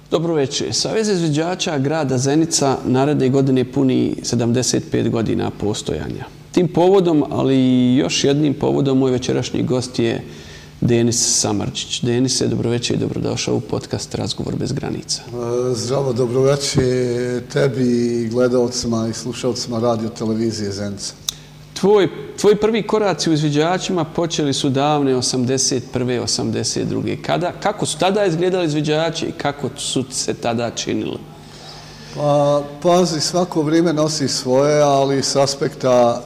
Dobro večer. Savez izviđača grada Zenica naredne godine puni 75 godina postojanja. Tim povodom, ali i još jednim povodom, moj večerašnji gost je Denis Samardžić. Denise, dobro večer i dobrodošao u podcast Razgovor bez granica. Zdravo, dobro večer tebi, gledalcima i slušalcima radio televizije Zenica. Tvoji prvi koraci u izviđačima počeli su davne 81. 82. Kako su tada izgledali izviđači i kako su se tada činili? Pa, pazi, svako vrijeme nosi svoje, ali s aspekta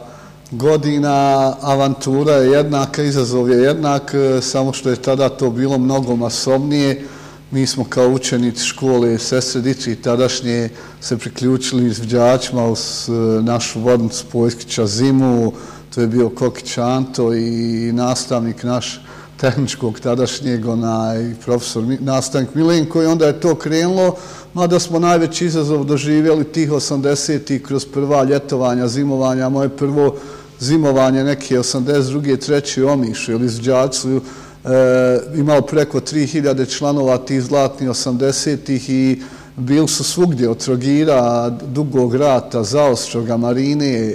godina avantura je jednaka, izazov je jednak, samo što je tada to bilo mnogo masovnije. Mi smo kao učenici škole Sestre Diči tadašnje se priključili izviđačima uz našu vodnicu Pojskića Zimu, to je bio Kokić Anto i nastavnik naš tehničkog tadašnjeg, profesor nastavnik Milenko, i onda je to krenulo, mada smo najveći izazov doživjeli tih 80-ih kroz prva ljetovanja, zimovanja. Moje prvo zimovanje neke 82. 3. u Omišu, jer izviđači su imao preko 3000 članova tih zlatnih 80-ih i bili su svugdje, od Trogira, Dugog Rata, Zaoštroga, Marine,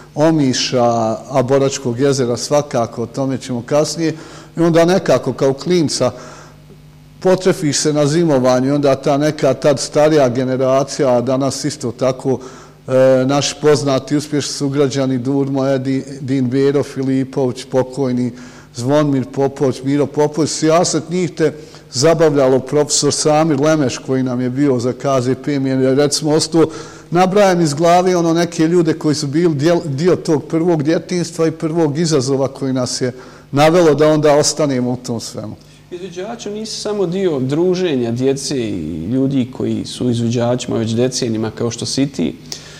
Omiša, Aboračkog jezera, svakako, o tome ćemo kasnije. I onda nekako kao klinca potrefiš se na zimovanju, onda ta neka tad starija generacija, a danas isto tako naši poznati uspješni sugrađani Durmo, Edin Bero Filipović, pokojni Zvonimir Popović, Miro Popović, sijaset njih te zabavljalo. Profesor Samir Lemeš koji nam je bio za KZP, mi je recimo ostao nabrajam iz glave neke ljude koji su bili dio tog prvog djetinjstva i prvog izazova koji nas je navelo da onda ostanemo u tom svemu. Izviđači nisu samo dio druženja djece i ljudi koji su izviđačima već decenijima kao što si ti,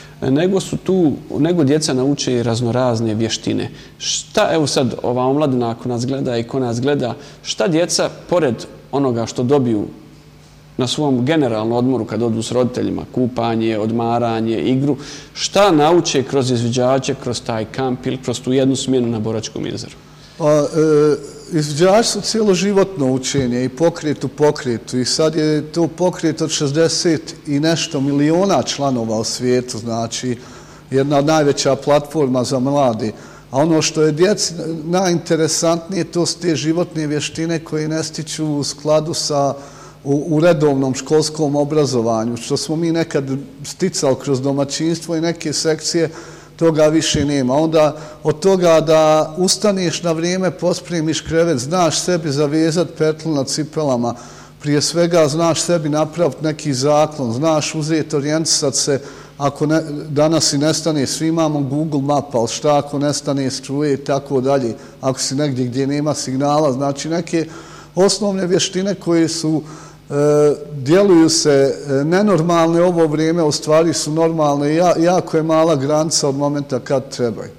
nego djeca nauče i raznorazne vještine. Šta, evo sad ova omladina ako nas gleda i ko nas gleda, šta djeca pored onoga što dobiju na svom generalnom odmoru kad odu s roditeljima, kupanje, odmaranje, igru, šta nauče kroz izviđače, kroz taj kamp ili kroz tu jednu smjenu na Boračkom jezeru? Izviđači su cijeloživotno učenje i pokret u pokretu i sad je to pokret od 60 i nešto miliona članova u svijetu, znači jedna od najveća platforma za mlade. A ono što je djeci najinteresantnije, to su te životne vještine koje ne stiču u skladu sa u redovnom školskom obrazovanju, što smo mi nekad sticali kroz domaćinstvo i neke sekcije, toga više nema. Onda od toga da ustaneš na vrijeme, pospremiš krevet, znaš sebi zavezati petlu na cipelama, prije svega znaš sebi napraviti neki zaklon, znaš uzeti, orijentisati se, ako danas i nestane, svi imamo Google mapa, ali šta ako nestane struje i tako dalje, ako si negdje gdje nema signala, znači neke osnovne vještine koje su djeluju se nenormalne ovo vrijeme, u stvari su normalne i jako je mala granica od momenta kad trebaju.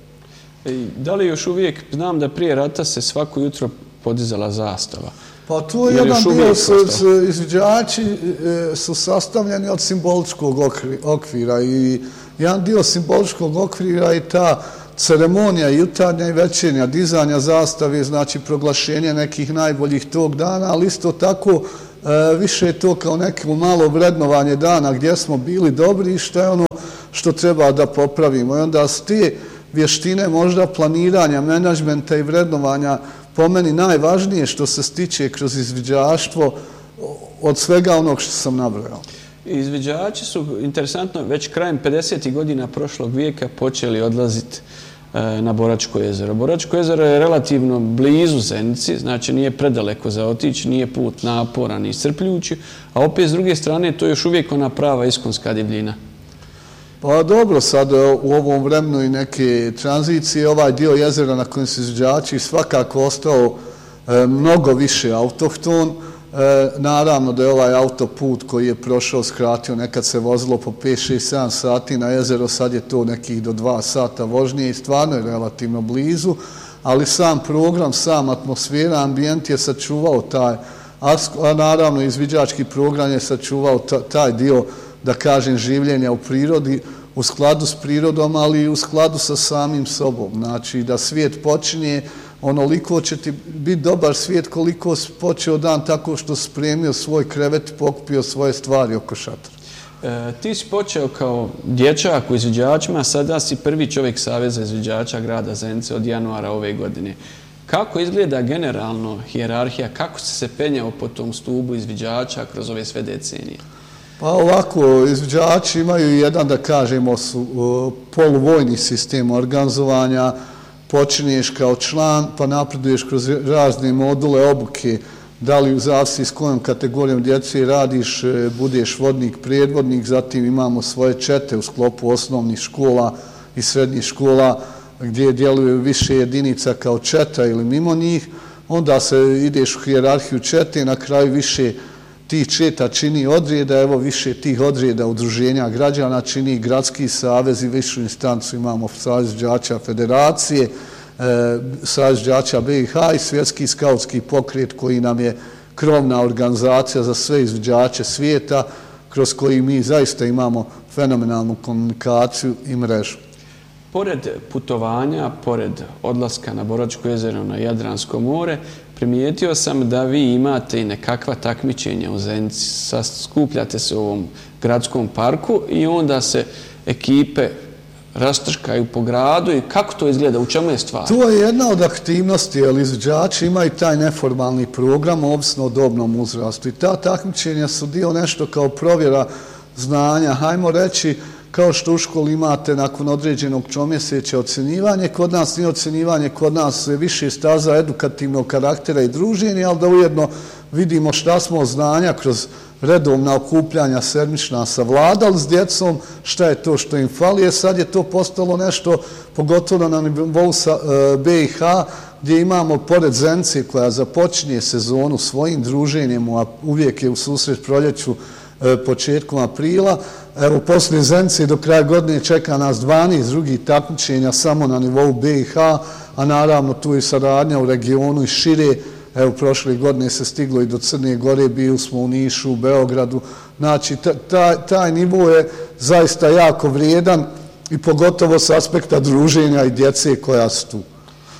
Da li još uvijek, znam da prije rata se svako jutro podizala zastava. Pa to je jedan dio, izviđači su sastavljeni od simboličkog okvira i jedan dio simboličkog okvira je ta ceremonija jutarnja i večernja, dizanja zastave, znači proglašenje nekih najboljih tog dana, ali isto tako više je to kao neko malo vrednovanje dana gdje smo bili dobri i što je ono što treba da popravimo. I onda s te vještine možda planiranja, menadžmenta i vrednovanja po meni najvažnije što se stiče kroz izviđaštvo od svega onog što sam nabrojao. Izviđači su, interesantno, već krajem 50. godina prošlog vijeka počeli odlaziti na Boračko jezero. Boračko jezero je relativno blizu Zenici, znači nije predaleko za otići, nije put naporan i iscrpljujući, a opet s druge strane to je još uvijek ona prava iskonska divljina. Pa dobro, sad u ovom vremenu i neke tranzicije, ovaj dio jezera na kojem su izviđači svakako ostao mnogo više autohton. Naravno da je ovaj autoput koji je prošao skratio, nekad se vozilo po 5, 6, 7 sati na jezero, sad je to nekih do 2 sata vožnje i stvarno je relativno blizu, ali sam program, sam atmosfera, ambijent je sačuvao taj, a naravno izviđački program je sačuvao taj dio, da kažem, življenja u prirodi, u skladu s prirodom, ali i u skladu sa samim sobom. Znači da svijet počinje onoliko će ti biti dobar svijet koliko si počeo dan tako što spremio svoj krevet i pokupio svoje stvari oko šatora. Ti si počeo kao dječak u izviđačima, sada si prvi čovjek Saveza izviđača grada Zenice od januara ove godine. Kako izgleda generalno hijerarhija, kako si se penjao po tom stubu izviđača kroz ove sve decenije? Pa ovako, izviđači imaju jedan, da kažemo, poluvojni sistem organizovanja. Počinješ kao član, pa napreduješ kroz razne module obuke. Da li zavisi s kojom kategorijom djece radiš, budeš vodnik, predvodnik, zatim imamo svoje čete u sklopu osnovnih škola i srednjih škola gdje djeluju više jedinica kao četa ili mimo njih. Onda se ideš u hijerarhiju čete i na kraju više tih četa čini odreda, evo više tih odreda udruženja građana čini gradski savez i višu instancu imamo Savez izviđača federacije, Savez izviđača BiH i Svjetski skautski pokret koji nam je krovna organizacija za sve izviđače svijeta kroz koji mi zaista imamo fenomenalnu komunikaciju i mrežu. Pored putovanja, pored odlaska na Boračko jezero, na Jadransko more, primijetio sam da vi imate i nekakva takmičenja u Zenici. Skupljate se u ovom gradskom parku i onda se ekipe rastrkaju po gradu i kako to izgleda, u čemu je stvar? To je jedna od aktivnosti, jer izviđači imaju taj neformalni program, ovisno o dobnom uzrastu. I ta takmičenja su dio nešto kao provjera znanja. Hajmo reći, kao što u školi imate nakon određenog tromjeseća ocjenjivanje, kod nas nije ocjenjivanje, kod nas je više staza edukativnog karaktera i druženja, ali da ujedno vidimo šta smo od znanja kroz redovna okupljanja sedmična savladali s djecom, šta je to što im fali. Sad je to postalo nešto, pogotovo na nivou BiH, gdje imamo pored Zenice koja započinje sezonu svojim druženjem, a uvijek je u susret proljeću početkom aprila. Evo, poslije Zenice do kraja godine čeka nas 12 drugih takmičenja samo na nivou BiH, a naravno tu je saradnja u regionu i šire. Evo, prošle godine se stiglo i do Crne Gore, bili smo u Nišu, u Beogradu. Znači, taj nivo je zaista jako vrijedan i pogotovo s aspekta druženja i djece koja su tu.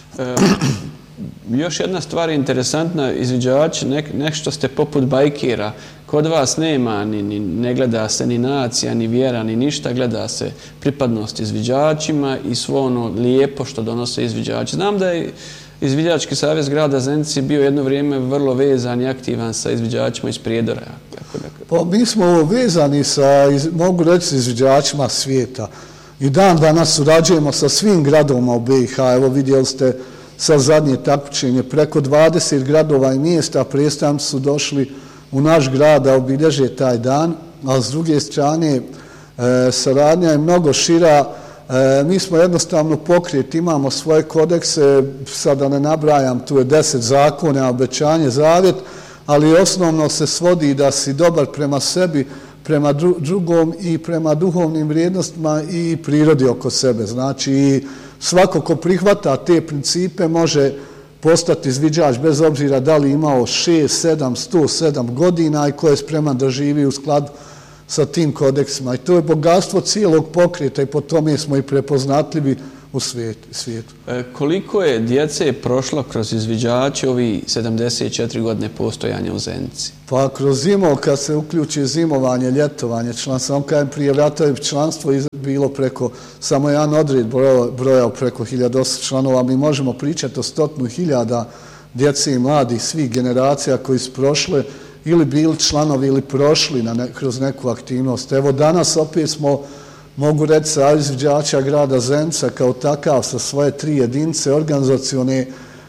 Još jedna stvar je interesantna, izviđači, nešto ste poput bajkera. Kod vas nema, ne gleda se ni nacija, ni vjera, ni ništa, gleda se pripadnost izviđačima i svo ono lijepo što donose izviđači. Znam da je Izviđački savez grada Zenice bio jedno vrijeme vrlo vezan i aktivan sa izviđačima iz Prijedora. Pa mi smo vezani sa, mogu reći, izviđačima svijeta. I dan danas surađujemo sa svim gradovima u BiH. Evo, vidjeli ste sa zadnje takmičenje, preko 20 gradova i mjesta predstavnici su došli u naš grad da obilježe taj dan, a s druge strane saradnja je mnogo šira. Mi smo jednostavno pokret, imamo svoje kodekse, sada ne nabrajam, tu je 10 zakona, obećanje, zavjet, ali osnovno se svodi da si dobar prema sebi, prema drugom i prema duhovnim vrijednostima i prirodi oko sebe. Znači, svako ko prihvata te principe može postati izviđač bez obzira da li imao 6, 7, 107 godina i ko je spreman da živi u skladu sa tim kodeksima. I to je bogatstvo cijelog pokreta i po tome smo i prepoznatljivi u svijetu. Koliko je djece prošlo kroz izviđače ovi 74 godine postojanja u Zenici? Pa kroz zimo, kad se uključi zimovanje, ljetovanje, samo kajem prije rata je članstvo bilo preko, samo jedan odred brojao preko 1800 članova. Mi možemo pričati o 100.000 djece i mladih svih generacija koji su prošle ili bili članovi ili prošli kroz neku aktivnost. Evo danas opet smo, mogu reći, Savez izviđača grada Zenica kao takav sa svoje 3 jedinice organizacione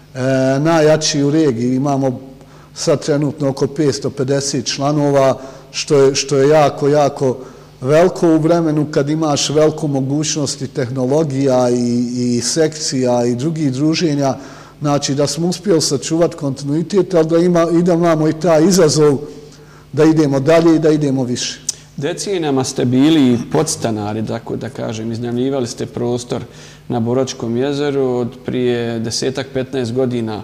najjači u regiji. Imamo sad trenutno oko 550 članova, što je jako, jako veliko u vremenu kad imaš veliku mogućnosti tehnologija i sekcija i drugih druženja. Znači da smo uspjeli sačuvati kontinuitet, ali da imamo i taj izazov da idemo dalje i da idemo više. Decenijama ste bili podstanari, tako da kažem, iznajmljivali ste prostor na Boračkom jezeru. Od prije 10-15 godina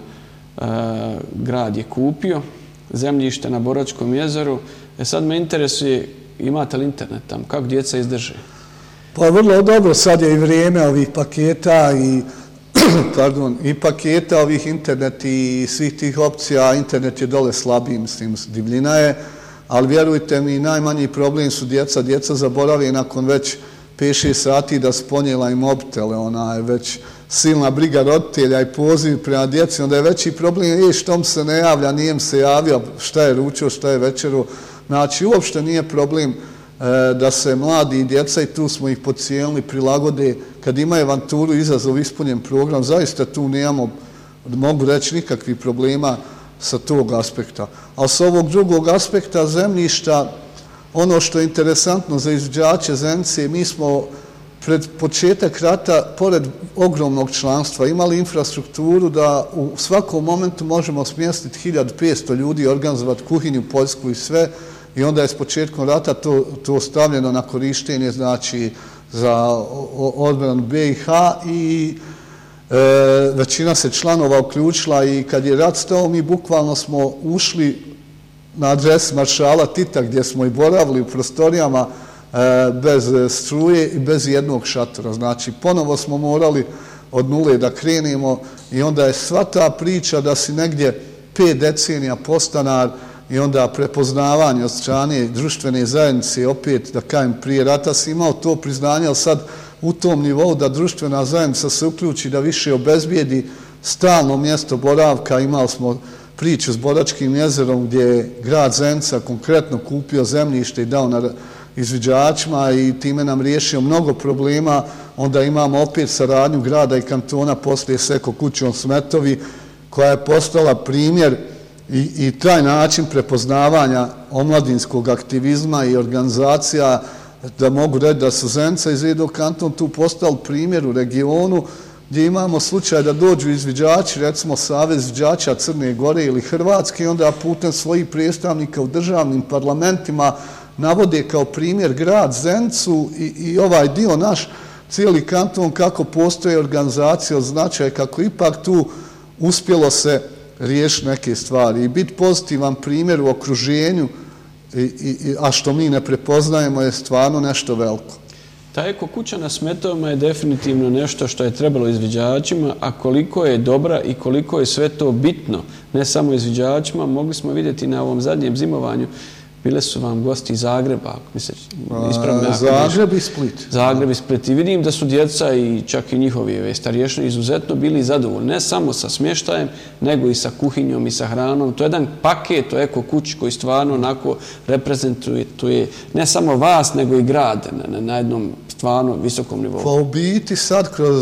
grad je kupio zemljište na Boračkom jezeru. Sad me interesuje, imate li internet tamo? Kako djeca izdrže? Pa vrlo dobro, sad je i vrijeme ovih paketa i pardon, i paketa ovih internet i svih tih opcija. Internet je dole slabiji, mislim, divljina je, ali vjerujte mi, najmanji problem su djeca. Djeca zaborave nakon već 5-6 sati da sponjela i mobitele, ona je već silna briga roditelja i poziv prema djeci, onda je veći problem, što mi se ne javlja, nije mi se javio, šta je ručao, šta je večeru. Znači, uopšte nije problem da se mladi i djeca, i tu smo ih podcijenili, prilagode, kad imaju avanturu, izazov, ispunjen program, zaista tu nemamo, mogu reći, nikakvih problema sa tog aspekta. Ali s ovog drugog aspekta zemljišta, ono što je interesantno za izvođače Zenice, mi smo pred početak rata, pored ogromnog članstva, imali infrastrukturu da u svakom momentu možemo smjestiti 1500 ljudi, organizovati kuhinju, poljsku i sve, i onda je s početkom rata to stavljeno na korištenje, znači, za odbranu BiH, i većina se članova uključila, i kad je rat stao, mi bukvalno smo ušli na adres maršala Tita, gdje smo i boravili u prostorijama bez struje i bez jednog šatora. Znači, ponovo smo morali od nule da krenemo, i onda je sva ta priča da si negdje 5 decenija postanar i onda prepoznavanje od strane društvene zajednice, opet da kažem, prije rata si imao to priznanje, ali sad u tom nivou da društvena zajednica se uključi, da više obezbijedi stalno mjesto boravka. Imali smo priču s Boračkim jezerom gdje je grad Zenica konkretno kupio zemljište i dao na izviđačima, i time nam riješio mnogo problema. Onda imamo opet saradnju grada i kantona poslije s Eko kućom Smetovi, koja je postala primjer i taj način prepoznavanja omladinskog aktivizma i organizacija, da mogu reći da su Zenica i Zedo kanton tu postali primjer u regionu, gdje imamo slučaj da dođu izviđači, recimo Savez izviđača Crne Gore ili Hrvatske, i onda putem svojih predstavnika u državnim parlamentima navode kao primjer grad Zenicu i ovaj dio naš, cijeli kanton, kako postoje organizacije od značaja, kako ipak tu uspjelo se riješiti neke stvari i biti pozitivan primjer u okruženju, a što mi ne prepoznajemo, je stvarno nešto veliko. Ta Eko kuća na Smetovima je definitivno nešto što je trebalo izviđačima, a koliko je dobra i koliko je sve to bitno, ne samo izviđačima, mogli smo vidjeti na ovom zadnjem zimovanju. Bile su vam gosti iz Zagreba, ako mi se ispravno. Zagreb i Split. Zagreb i Split. I vidim da su djeca i čak i njihovi starješni izuzetno bili zadovoljni. Ne samo sa smještajem, nego i sa kuhinjom i sa hranom. To je jedan paket o Eko kući koji stvarno onako reprezentuje ne samo vas, nego i grad na jednom stvarno visokom nivou. Pa u biti sad kroz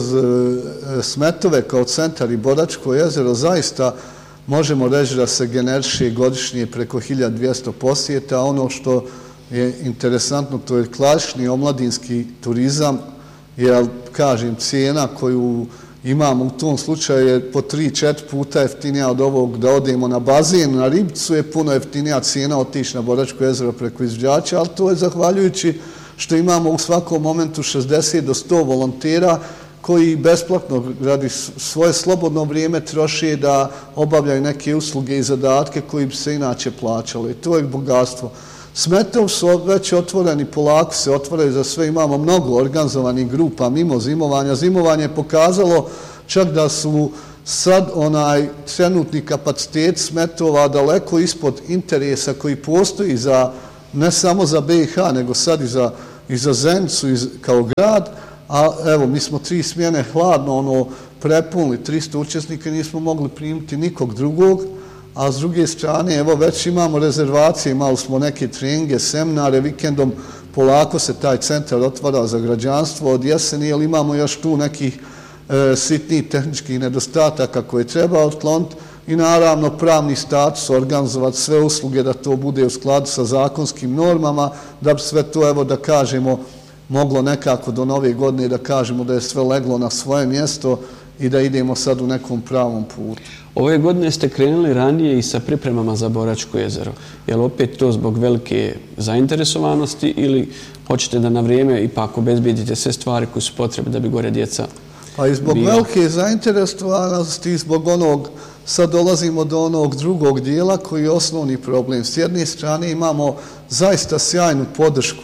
Smetove kao centar i Boračko jezero zaista možemo reći da se generiše godišnje preko 1200 posjeta. Ono što je interesantno, to je klasični omladinski turizam, jer, kažem, cijena koju imamo u tom slučaju je po 3-4 puta jeftinija od ovog da odemo na bazen, na ribicu je puno jeftinija cijena otići na Boračko jezero preko izviđača, ali to je zahvaljujući što imamo u svakom momentu 60 do 100 volontera koji besplatno radi svoje slobodno vrijeme troši da obavljaju neke usluge i zadatke koji bi se inače plaćali. To je bogatstvo. Smetov su već otvoreni, polako se otvaraju za sve. Imamo mnogo organizovanih grupa mimo zimovanja. Zimovanje je pokazalo čak da su sad trenutni kapacitet Smetova daleko ispod interesa koji postoji za, ne samo za BiH, nego sad i za Zenicu kao grad. A evo, mi smo 3 smjene hladno prepunili 300 učesnika i nismo mogli primiti nikog drugog, a s druge strane, evo, već imamo rezervacije, imali smo neke treninge, seminare, vikendom, polako se taj centar otvara za građanstvo od jeseni, jer imamo još tu nekih sitnih tehničkih nedostataka koje treba otkloniti i naravno pravni status, organizovati sve usluge da to bude u skladu sa zakonskim normama, da bi sve to, evo da kažemo, moglo nekako do nove godine da kažemo da je sve leglo na svoje mjesto i da idemo sad u nekom pravom putu. Ove godine ste krenuli ranije i sa pripremama za Boračko jezero. Je li opet to zbog velike zainteresovanosti ili hoćete da na vrijeme ipak obezbijedite sve stvari koje su potrebne da bi gore djeca? Pa i zbog velike zainteresovanosti i zbog sad dolazimo do onog drugog dijela koji je osnovni problem. S jedne strane imamo zaista sjajnu podršku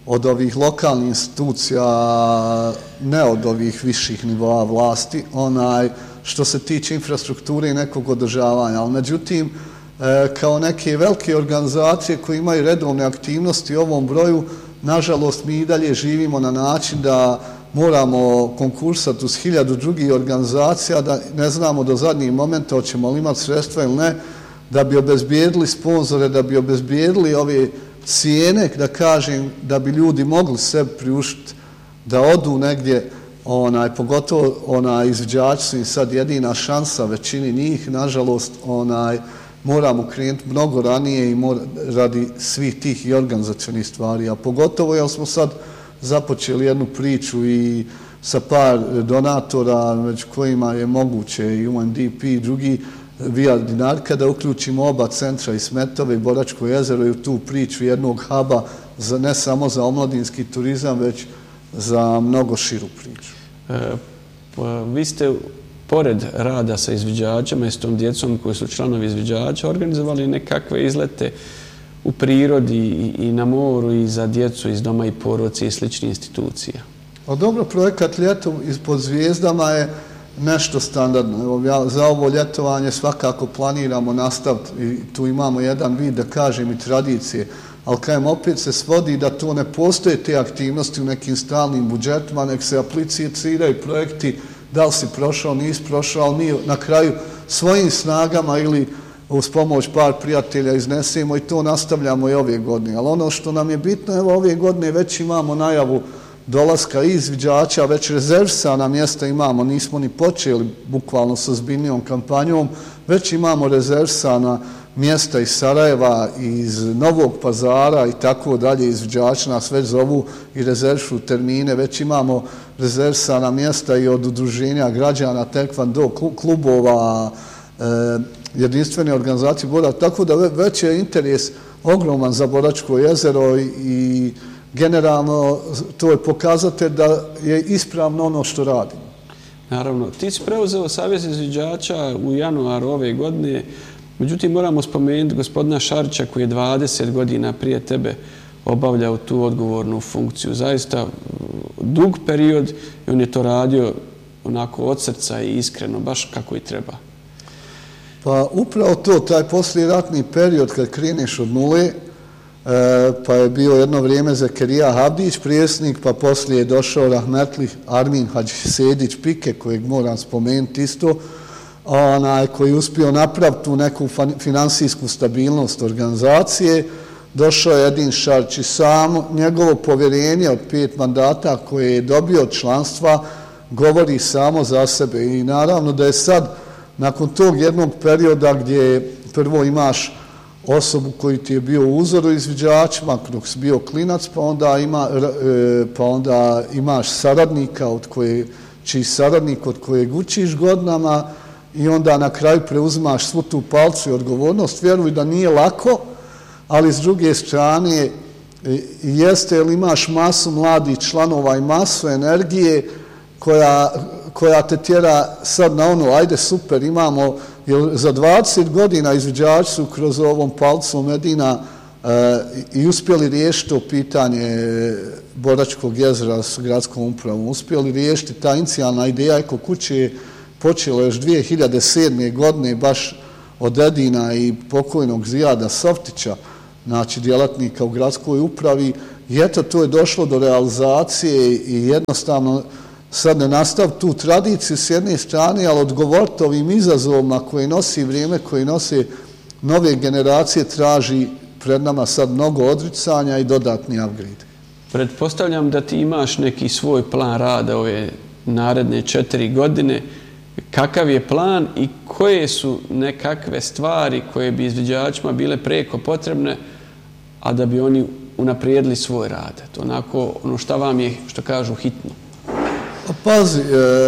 od ovih lokalnih institucija, ne od ovih viših nivoa vlasti, što se tiče infrastrukture i nekog održavanja. Ali međutim, kao neke velike organizacije koje imaju redovne aktivnosti u ovom broju, nažalost mi i dalje živimo na način da moramo konkursati uz 1000 drugih organizacija, da ne znamo do zadnjih momenta hoćemo li imati sredstva ili ne, da bi obezbijedili sponzore, da bi obezbijedili ove cijene, da kažem, da bi ljudi mogli sebi priuštiti da odu negdje, pogotovo izvođači su im sad jedina šansa, većini njih, nažalost, moramo krenuti mnogo ranije i radi svih tih i organizacionih stvari, a pogotovo jer smo sad započeli jednu priču i sa par donatora, među kojima je moguće i UNDP i drugi, Via Dinarka, da uključimo oba centra i Smetove i Boračko jezero i u tu priču jednog huba, ne samo za omladinski turizam, već za mnogo širu priču. Vi ste, pored rada sa izviđačima i s tom djecom koji su članovi izviđača, organizovali nekakve izlete u prirodi i na moru i za djecu iz doma i porodice i sličnih institucija. Dobro, projekat Ljeto ispod zvijezdama je nešto standardno. Za ovo ljetovanje svakako planiramo nastaviti i tu imamo jedan vid, da kažem, i tradicije, ali kajem opet se svodi da to ne postoje te aktivnosti u nekim stalnim budžetima, nek se apliciraju projekti, da li si prošao, nisi prošao, ali mi na kraju svojim snagama ili uz pomoć par prijatelja iznesemo i to nastavljamo i ove godine. Ali ono što nam je bitno, evo ove godine već imamo najavu dolaska i izviđača, već rezervisana mjesta imamo, nismo ni počeli bukvalno sa ozbiljnijom kampanjom, već imamo rezervisana mjesta iz Sarajeva, iz Novog Pazara i tako dalje, izviđači nas već zovu i rezervišu termine, već imamo rezervisana mjesta i od udruženja građana, tekvando, klubova, jedinstvene organizacije Bora, tako da već je interes ogroman za Boračko jezero i generalno to je pokazatelj da je ispravno ono što radimo. Naravno, ti si preuzeo Savez izviđača u januaru ove godine, međutim moramo spomenuti gospodina Šarića koji je 20 godina prije tebe obavljao tu odgovornu funkciju. Zaista dug period i on je to radio onako od srca i iskreno, baš kako i treba. Pa upravo to, taj poslijeratni period kad kreneš od nule, pa je bio jedno vrijeme Zekerija Habdić, prijesnik, pa poslije je došao rahmetli Armin Hadžisedić Pike, kojeg moram spomenuti isto, koji je uspio napraviti tu neku finansijsku stabilnost organizacije. Došao je Edin Šarić i samo njegovo povjerenje od 5 mandata koje je dobio od članstva govori samo za sebe. I naravno da je sad, nakon tog jednog perioda gdje prvo imaš osobu koji ti je bio uzor u izviđačima, dok si bio klinac, pa onda imaš saradnika čiji saradnik od kojeg učiš godinama i onda na kraju preuzimaš svu tu palcu i odgovornost. Vjeruj da nije lako, ali s druge strane jeste jer imaš masu mladih članova i masu energije koja te tjera sad na ono, ajde super, imamo, jer za 20 godina izviđači su kroz ovom palcom Medina i uspjeli riješiti to pitanje Boračkog jezera s gradskom upravom, uspjeli riješiti ta inicijalna ideja Eko kuće je počela još 2007. godine baš od Edina i pokojnog Zijada Softića, znači djelatnika u gradskoj upravi, i eto to je došlo do realizacije i jednostavno sad ne nastav tu tradiciju s jedne strane, ali odgovoriti ovim izazovima koje nosi vrijeme, koje nose nove generacije, traži pred nama sad mnogo odricanja i dodatni upgrade. Pretpostavljam da ti imaš neki svoj plan rada ove naredne 4 godine. Kakav je plan i koje su nekakve stvari koje bi izviđačima bile preko potrebne, a da bi oni unaprijedili svoj rad? To onako, ono šta vam je, što kažu, hitno. Pazi,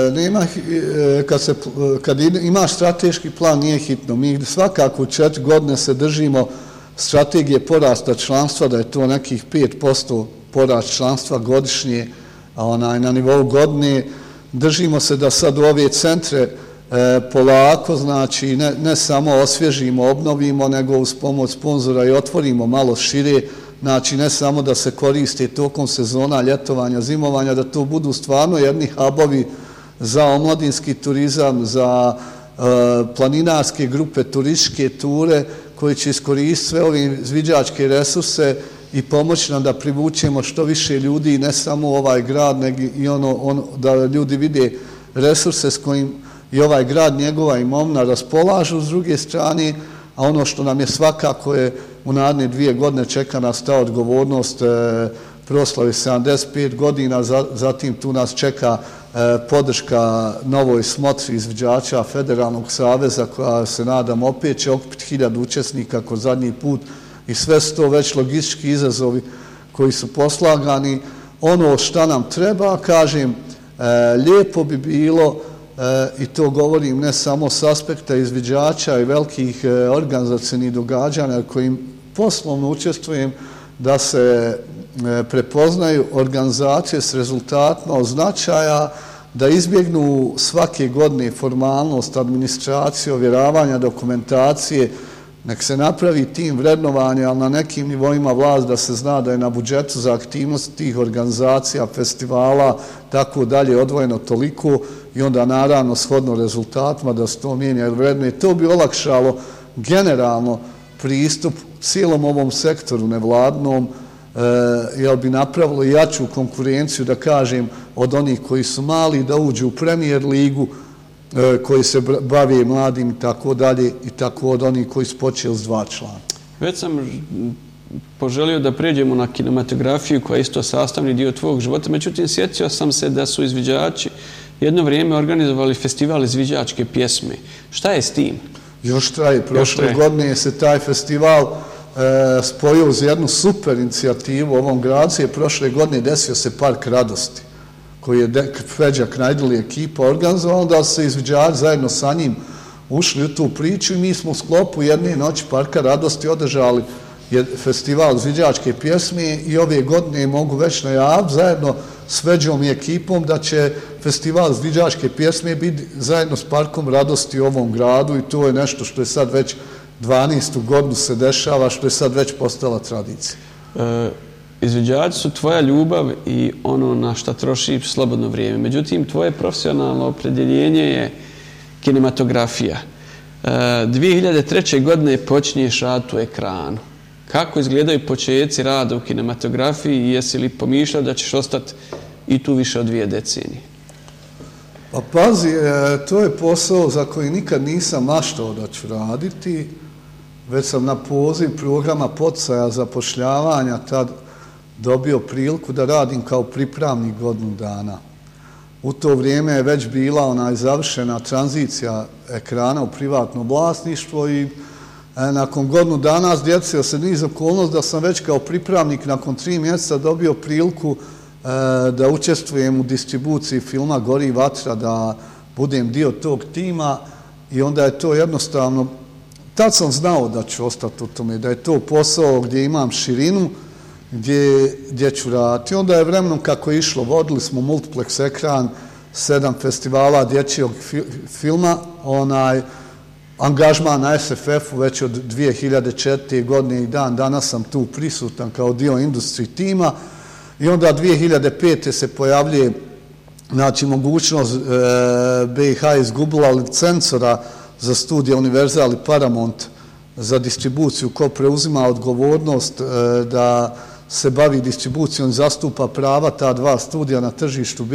kad imaš strateški plan nije hitno. Mi svakako 4 godine se držimo strategije porasta članstva, da je to nekih 5% porast članstva godišnje na nivou godine. Držimo se da sad u ove centre polako, znači ne samo osvježimo, obnovimo, nego uz pomoć sponzora i otvorimo malo šire, znači ne samo da se koriste tokom sezona, ljetovanja, zimovanja, da to budu stvarno jedni hubovi za omladinski turizam, za planinarske grupe, turističke ture koji će iskoristiti sve ove izviđačke resurse i pomoći nam da privučemo što više ljudi, ne samo ovaj grad, nego i da ljudi vide resurse s kojim i ovaj grad, njegova imovina raspolažu s druge strane, a ono što nam je svakako je u naredne 2 godine čeka nas ta odgovornost proslave 75 godina, zatim tu nas čeka podrška novoj smotri izviđača Federalnog saveza koja se nadam opet će okupiti 1000 učesnika kao zadnji put i sve su to već logistički izazovi koji su poslagani. Ono šta nam treba, kažem, lijepo bi bilo i to govorim ne samo s aspekta izviđača i velikih organizacijnih događanja kojim poslovno učestvujem, da se prepoznaju organizacije s rezultatima od značaja, da izbjegnu svake godine formalnost, administracije, ovjeravanja dokumentacije, nek se napravi tim vrednovanja, ali na nekim nivoima vlast da se zna da je na budžetu za aktivnost tih organizacija, festivala, tako dalje, odvojeno toliko i onda naravno shodno rezultatima da se to mijenja jer vredno. To bi olakšalo generalno pristup cijelom ovom sektoru nevladnom, jer bi napravilo jaču konkurenciju, da kažem, od onih koji su mali da uđu u Premier ligu, koji se bave mladim i tako dalje, i tako od onih koji su počeli s 2 člana. Već sam poželio da pređemo na kinematografiju koja je isto sastavni dio tvojeg života, međutim sjetio sam se da su izviđači jedno vrijeme organizovali festival izviđačke pjesme. Šta je s tim? Još traje. Prošle godine se taj festival spojio uz jednu super inicijativu u ovom gradu. Prošle godine desio se Park radosti koji je Feđa Knajdeli ekipa organizovala, da se izviđači zajedno sa njim ušli u tu priču i mi smo u sklopu jedne noći Parka radosti održali festival izviđačke pjesme i ove godine mogu već najaviti zajedno s Feđom i ekipom da će festival izviđačke pjesme biti zajedno s Parkom radosti u ovom gradu i to je nešto što je sad već 12. godinu se dešava, što je sad već postala tradicija. Izviđači su tvoja ljubav i ono na šta trošiš slobodno vrijeme. Međutim, tvoje profesionalno opredjeljenje je kinematografija. 2003. godine počinješ rad u ekranu. Kako izgledaju početci rada u kinematografiji i jesi li pomišljao da ćeš ostati i tu više od 2 decenije? Pa pazi, to je posao za koji nikad nisam maštao da ću raditi, već sam na poziv programa poticaja zapošljavanja tad dobio priliku da radim kao pripravnik godinu dana. U to vrijeme je već bila završena tranzicija ekrana u privatno vlasništvo i nakon godinu dana desio se niz okolnosti da sam već kao pripravnik nakon 3 mjeseca dobio priliku da učestvujem u distribuciji filma Gori vatra, da budem dio tog tima i onda je to jednostavno, tad sam znao da ću ostati u tome, da je to posao gdje imam širinu, gdje ću raditi. Onda je vremenom kako je išlo, vodili smo multiplex ekran, 7 festivala dječjeg filma, angažman na SFF-u već od 2004. godine i danas sam tu prisutan kao dio industry tima i onda 2005. se pojavljuje mogućnost BiH izgubila licencora za studije Universal i Paramount za distribuciju ko preuzima odgovornost da se bavi distribucijom, zastupa prava ta 2 studija na tržištu BiH